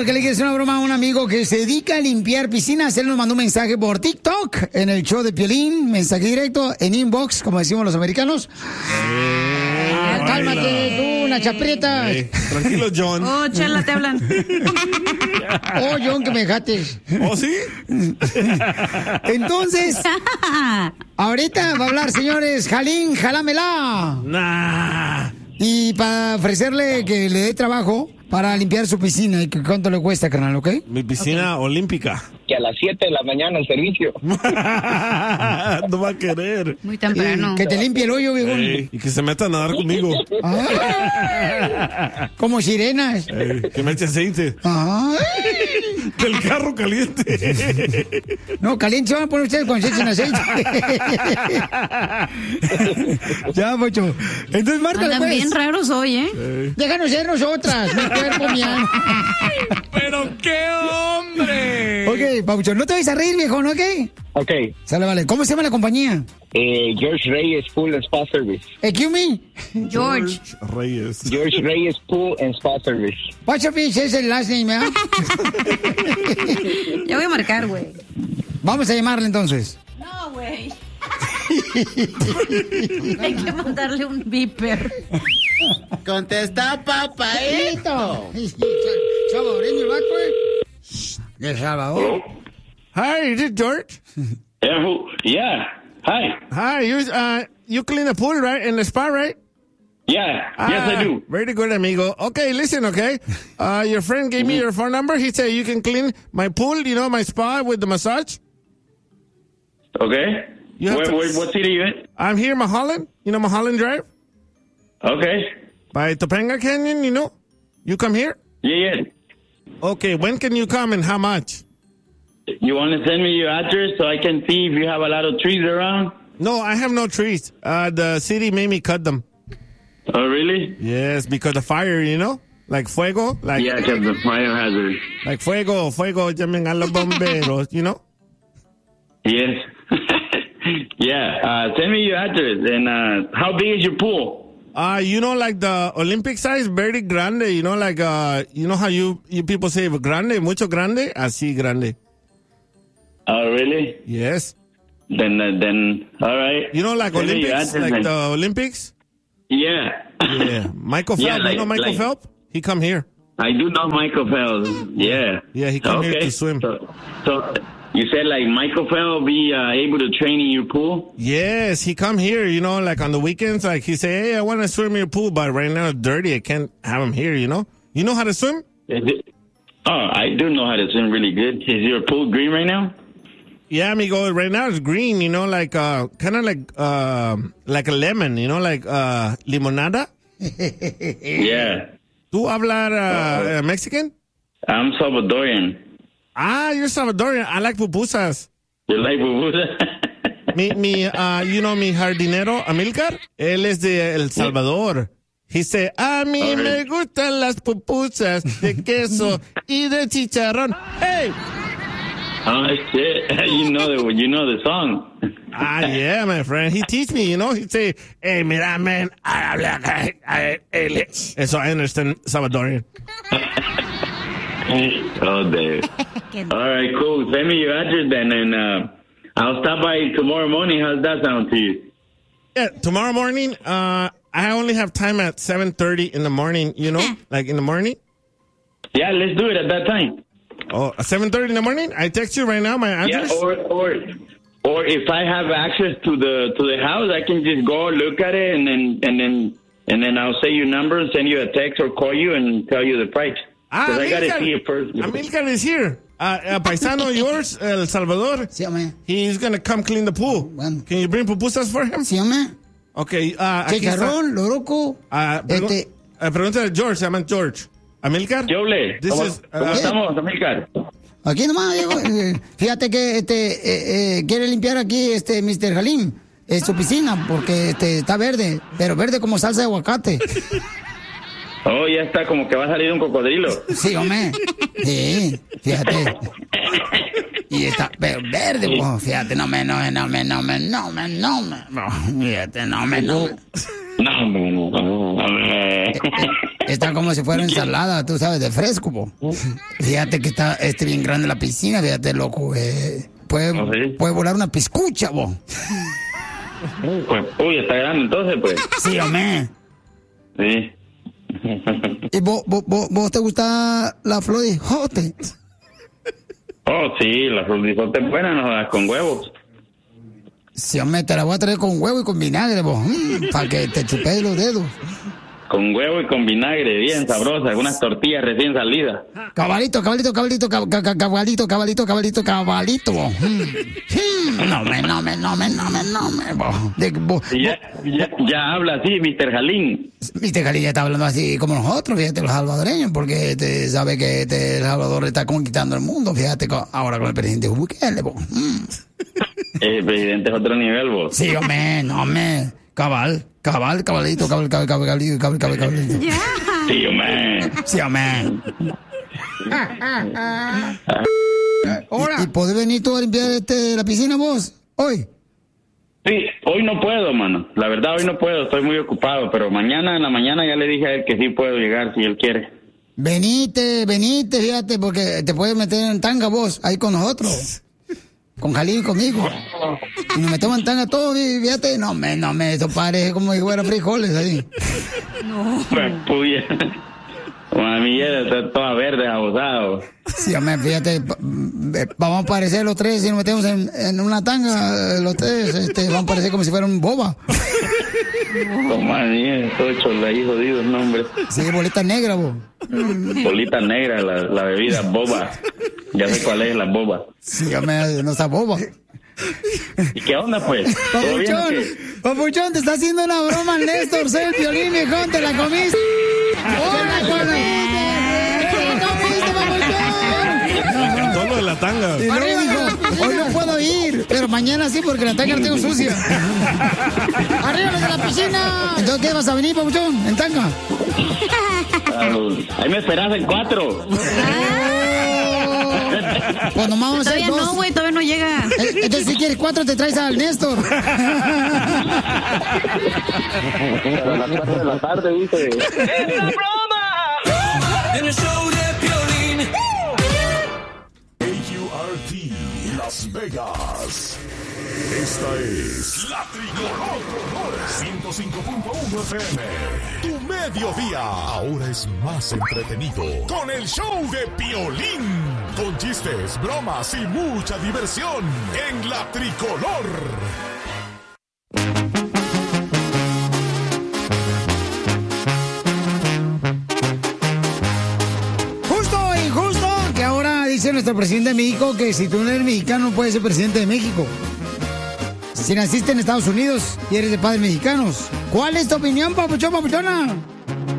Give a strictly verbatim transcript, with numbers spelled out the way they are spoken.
porque le quieres una broma a un amigo que se dedica a limpiar piscinas. Él nos mandó un mensaje por TikTok en el show de Piolín, mensaje directo en inbox, como decimos los americanos. Eh, ah, cálmate tú, una chaprieta. Eh, tranquilo, John. Oh, Chela, te hablan. Oh, John, que me dejaste. ¿Oh, sí? Entonces, ahorita va a hablar, señores, Jalín, jalámela. Nah. Y para ofrecerle que le dé trabajo para limpiar su piscina. ¿Y cuánto le cuesta, carnal, ok? Mi piscina okay. olímpica. Que a las siete de la mañana el servicio. No va a querer. Muy temprano. Y que te limpie el hoyo, viejo. Ey, y que se meta a nadar conmigo. Ah, como sirenas. Ey, que me eche aceite. Ay. Del carro caliente. No, caliente se van a poner ustedes cuando se echen aceite. Ya, Pocho. Entonces, Marta, andan bien raros hoy, ¿eh? Ey. Déjanos ser nosotras, mi cuerpo, mi alma. ¡Pero qué hombre! Ok, Paucho, no te vayas a reír, viejo, ¿no? ¿Ok? Ok. Sale, vale. ¿Cómo se llama la compañía? Eh, George Reyes Pool and Spa Service. Excuse me? George. George Reyes. George Reyes Pool and Spa Service. What's your fish? Es el last name, ¿eh? Ya voy a marcar, güey. Vamos a llamarle entonces. No, güey. Hay que mandarle un beeper. Contesta, papaito. Salvadoreño el vato, ¿eh? De Salvador. Hi, is it George? Yeah, who, yeah. Hi. Hi, you uh you clean the pool, right? In the spa, right? Yeah. Ah, yes, I do. Very good, amigo. Okay, listen, okay? Uh, your friend gave me your phone number. He said you can clean my pool, you know, my spa with the massage. Okay. You have Where, to- where, what city are you in? I'm here in Mulholland. You know Mulholland Drive? Okay. By Topanga Canyon, you know? You come here? Yeah, yeah. Okay, when can you come and how much? You want to send me your address so I can see if you have a lot of trees around? No, I have no trees. Uh, the city made me cut them. Oh, really? Yes, because of fire, you know? Like fuego. Like, Yeah, because the fire hazard. like fuego, fuego, llamen a los bomberos, you know? Yes. Yeah. Uh, send me your address. And uh, how big is your pool? Uh, you know, like the Olympic size, very grande, you know, like, uh, you know how you, you people say grande, mucho grande? Así grande. Oh, really? Yes. Then, uh, then, all right. You know, like Send me your Olympics, address like and- the Olympics? Yeah. Yeah. Michael Yeah, Phelps, like- you know Michael like- Phelps? He come here. I do know Michael Phelps. Yeah. Yeah, he come okay. here to swim. So, so you said like Michael Phelps be uh, able to train in your pool? Yes, he come here, you know, like on the weekends, like he say, hey, I want to swim in your pool, but right now it's dirty. I can't have him here, you know? You know how to swim? Is it? Oh, I do know how to swim really good. Is your pool green right now? Yeah, amigo, right now it's green, you know, like, uh, kind of like, uh, like a lemon, you know, like, uh, limonada. Yeah. ¿Tú hablar, uh, uh, Mexican? I'm Salvadorian. Ah, you're Salvadorian. I like pupusas. You like pupusa? Mi, mi, uh, you know, mi jardinero, Amilcar, él es de El Salvador. He said, a mí All me right. gustan las pupusas de queso y de chicharrón. Hey! Oh, shit. You know the, you know the song. Ah, yeah, my friend. He teach me, you know. He say, hey, mira, man. I habla, I, I, I, so I understand Salvadorian. Oh, Dave. All right, cool. Send me your address then, and uh, I'll stop by tomorrow morning. How's that sound to you? Yeah, tomorrow morning, uh, I only have time at seven thirty in the morning, you know, like in the morning. Yeah, let's do it at that time. Oh, at seven thirty in the morning? I text you right now my address. Yeah, or or or if I have access to the to the house, I can just go look at it, and then and then and then I'll say your number and send you a text or call you and tell you the price. Ah, Because I gotta Amilcar. see it first. Amilcar is here. Uh, uh, paisano yours, El Salvador. Sí, hombre. He's gonna come clean the pool. Bueno. Can you bring pupusas for him? Sí, hombre. Okay, uh, aquí está. Chicharrón, loroco. Ah, pregu- Este- eh, pregúntale a George, se llama George. Amilcar? Yoble, This ¿cómo, is, uh, ¿cómo estamos, Amilcar? Aquí nomás, Diego. Eh, Fíjate que este eh, eh, quiere limpiar aquí este mister Halim eh, su piscina porque este, está verde, pero verde como salsa de aguacate. Oh, ya está, como que va a salir un cocodrilo. Sí, hombre. Sí, fíjate. Y está pero verde, pues, fíjate, no me, no me, no me, no me, no me, no me. No, fíjate, no me, no me. No, no, no, no, no. Está como si fuera ensalada, tú sabes, de fresco, po. Fíjate que está este bien grande la piscina, fíjate, loco. Eh, puede, ¿Oh, sí? puede volar una piscucha, po. Pues, uy, está grande entonces, pues. Sí, hombre. Sí. ¿Y vos, vos, vos, vos te gusta la flor de jote? Oh, sí, la florizote es buena, no das con huevos. Sí, hombre, te la voy a traer con huevo y con vinagre, vos. Mm, para que te chupes los dedos. Con huevo y con vinagre, bien sabrosa, unas tortillas recién salidas. Cabalito, cabalito, cabalito, cab- ca- ca- cabalito, cabalito, cabalito, cabalito, vos. Mm. Mm, No me, no me, no me, no me, no me, vos. De- vos- Y ya, ya, ya habla así, mister Jalín. Viste, Cali ya está hablando así como nosotros, fíjate, los salvadoreños, porque te sabe que este, El Salvador está conquistando el mundo, fíjate, con- ahora con el presidente Bukele, vos. Mm. El presidente es otro nivel, vos. Sí, hombre, no, hombre. Cabal, cabal, cabalito, cabal, cabal, cabal, cabalito, cabal, cabal, cabalito. Sí, hombre. Sí, hombre. ¿Y, y podés venir tú a limpiar este, la piscina vos, hoy? Sí, hoy no puedo, mano. La verdad, hoy no puedo, estoy muy ocupado, pero mañana en la mañana ya le dije a él que sí puedo llegar si él quiere. Venite, venite, fíjate, porque te puedes meter en tanga vos, ahí con nosotros. Con Jalín y conmigo. Y nos metemos en tanga todos, y fíjate, no me, no me, esto parece como si fuera frijoles ahí. Pues, puya. Mami, ya está toda verde, abusado. Sí, hombre, fíjate, pa- eh, vamos a parecer los tres, si nos metemos en, en una tanga, eh, los tres, este, vamos a parecer como si fueran boba. Toma, mía, todo hecho ahí jodido el nombre. Sí, bolita negra, vos. Bolita negra, la, la bebida boba. Ya sé cuál es la boba. Sí, hombre, no está boba. ¿Y qué onda, pues? ¿Todo bien o Papuchón, qué? Papuchón, te está haciendo una broma, Néstor, sé el violín, viejón, te la comiste. ¡Hola, te la comiste! ¡Te la comiste, Papuchón! Me encantó lo de la tanga. Y luego dijo, hoy no puedo ir, pero mañana sí porque la tanga la tengo sucia. ¡Arriba los de la piscina! Entonces, ¿qué vas a venir, Papuchón? ¿En tanga? Ah, ahí me esperas en cuatro. Pues nomás vamos a hacer Todavía dos. no, güey, todavía no llega. Eh, Entonces, si quieres cuatro, te traes al Néstor. A las cuatro de la tarde, dice. En el show de Piolín. A U R T Las Vegas. Esta es La Tricolor ciento cinco punto uno F M. Tu mediodía ahora es más entretenido con el show de Piolín. Con chistes, bromas y mucha diversión en La Tricolor. Justo o injusto que ahora dice nuestro presidente de México que si tú no eres mexicano no puedes ser presidente de México. Si naciste en Estados Unidos y eres de padres mexicanos. ¿Cuál es tu opinión, papuchón, papuchona?